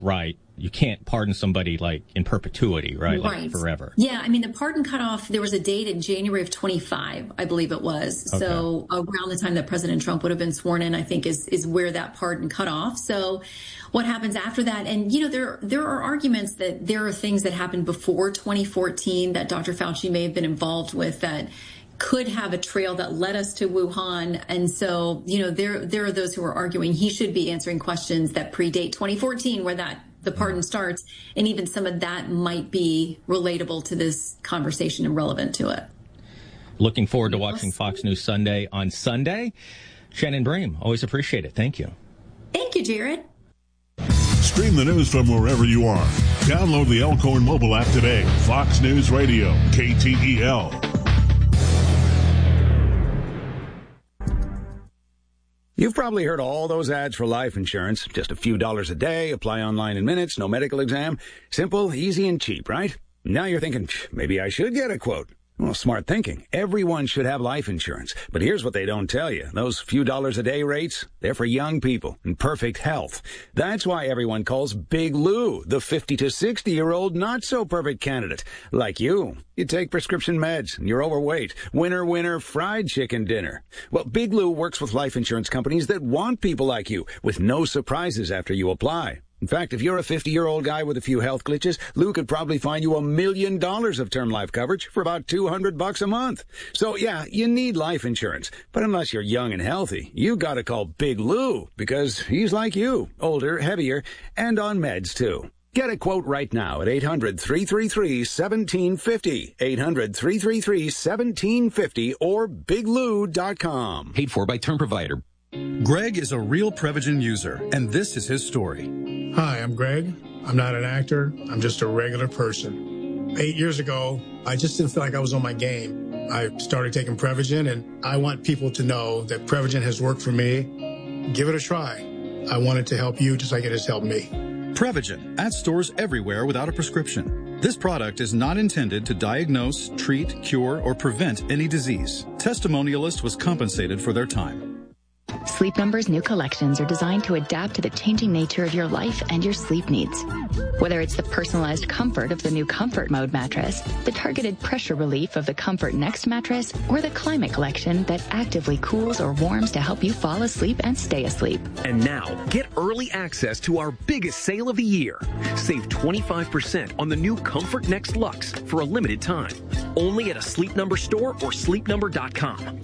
right, you can't pardon somebody like in perpetuity, right? Right. Like forever. Yeah. I mean, the pardon cutoff, there was a date in January of 25, I believe it was. Okay. So around the time that President Trump would have been sworn in, I think is where that pardon cut off. So what happens after that? And, there are arguments that there are things that happened before 2014 that Dr. Fauci may have been involved with that could have a trail that led us to Wuhan. And so, there are those who are arguing he should be answering questions that predate 2014, where the pardon starts. And even some of that might be relatable to this conversation and relevant to it. Looking forward to watching Fox News Sunday on Sunday. Shannon Bream, always appreciate it. Thank you. Thank you, Jared. Stream the news from wherever you are. Download the Elkhorn mobile app today. Fox News Radio, KTEL. You've probably heard all those ads for life insurance. Just a few dollars a day, apply online in minutes, no medical exam. Simple, easy, and cheap, right? Now you're thinking, maybe I should get a quote. Well, smart thinking. Everyone should have life insurance. But here's what they don't tell you. Those few dollars a day rates, they're for young people in perfect health. That's why everyone calls Big Lou the 50 to 60-year-old not-so-perfect candidate. Like you. You take prescription meds, and you're overweight. Winner, fried chicken dinner. Well, Big Lou works with life insurance companies that want people like you, with no surprises after you apply. In fact, if you're a 50-year-old guy with a few health glitches, Lou could probably find you $1 million of term life coverage for about $200 a month. So, yeah, you need life insurance. But unless you're young and healthy, you gotta call Big Lou, because he's like you, older, heavier, and on meds, too. Get a quote right now at 800-333-1750, 800-333-1750, or biglou.com. Paid for by Term Provider. Greg is a real Prevagen user, and this is his story. Hi, I'm Greg. I'm not an actor. I'm just a regular person. 8 years ago, I just didn't feel like I was on my game. I started taking Prevagen, and I want people to know that Prevagen has worked for me. Give it a try. I want it to help you just like it has helped me. Prevagen, at stores everywhere without a prescription. This product is not intended to diagnose, treat, cure, or prevent any disease. Testimonialist was compensated for their time. Sleep Number's new collections are designed to adapt to the changing nature of your life and your sleep needs. Whether it's the personalized comfort of the new Comfort Mode mattress, the targeted pressure relief of the Comfort Next mattress, or the Climate Collection that actively cools or warms to help you fall asleep and stay asleep. And now, get early access to our biggest sale of the year. Save 25% on the new Comfort Next Luxe for a limited time. Only at a Sleep Number store or sleepnumber.com.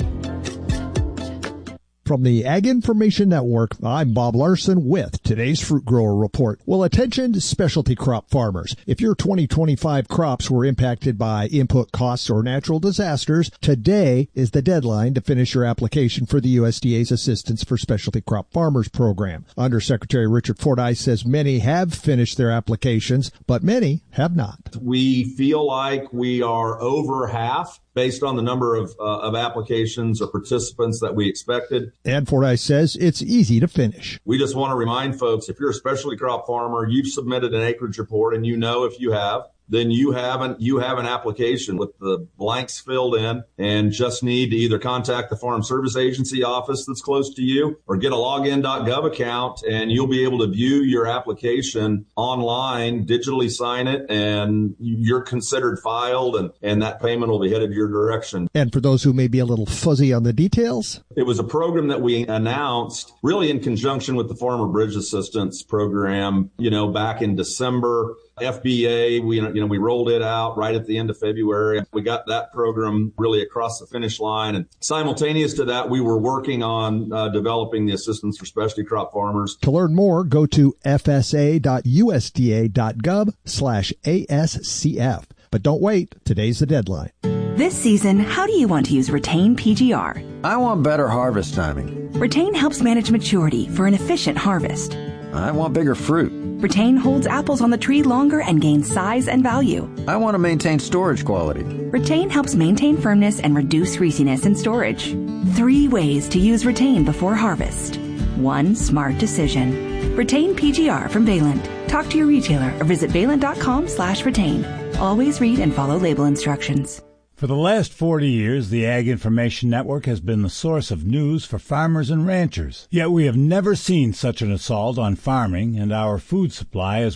From the Ag Information Network, I'm Bob Larson with today's Fruit Grower Report. Well, attention specialty crop farmers. If your 2025 crops were impacted by input costs or natural disasters, today is the deadline to finish your application for the USDA's Assistance for Specialty Crop Farmers program. Undersecretary Richard Fordyce says many have finished their applications, but many have not. We feel like we are over half based on the number of applications or participants that we expected. And Fordyce says it's easy to finish. We just want to remind folks, if you're a specialty crop farmer, you've submitted an acreage report, and you know if you have, then you have an application with the blanks filled in, and just need to either contact the Farm Service Agency office that's close to you or get a login.gov account, and you'll be able to view your application online, digitally sign it, and you're considered filed, and that payment will be headed your direction. And for those who may be a little fuzzy on the details, it was a program that we announced really in conjunction with the Farmer Bridge Assistance Program, back in December. FBA, we rolled it out right at the end of February. We got that program really across the finish line. And simultaneous to that, we were working on developing the Assistance for Specialty Crop Farmers. To learn more, go to fsa.usda.gov/ASCF. But don't wait. Today's the deadline. This season, how do you want to use Retain PGR? I want better harvest timing. Retain helps manage maturity for an efficient harvest. I want bigger fruit. Retain holds apples on the tree longer and gains size and value. I want to maintain storage quality. Retain helps maintain firmness and reduce greasiness in storage. 3 ways to use Retain before harvest. 1 smart decision. Retain PGR from Valent. Talk to your retailer or visit valent.com/retain. Always read and follow label instructions. For the last 40 years, the Ag Information Network has been the source of news for farmers and ranchers. Yet we have never seen such an assault on farming and our food supply as